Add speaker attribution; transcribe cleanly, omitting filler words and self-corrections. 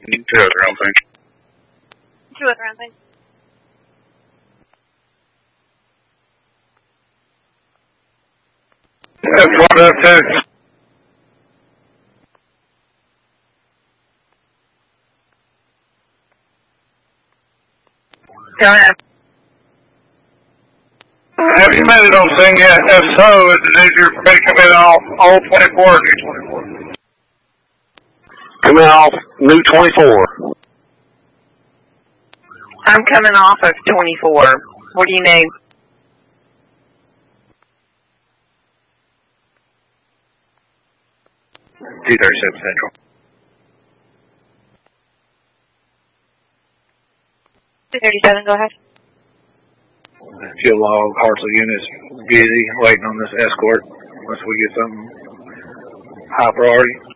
Speaker 1: Two other round thing.
Speaker 2: Two other round thing.
Speaker 1: That's one of two.
Speaker 2: Go ahead.
Speaker 1: Have you made it on thing yet? If so, is you're ready to come in all 24?
Speaker 3: Coming off new 24.
Speaker 2: I'm coming off of 24. What do you need?
Speaker 1: $237 Central.
Speaker 2: $237, go ahead.
Speaker 1: Fuel log, Hartley units busy, waiting on this escort unless we get something high priority.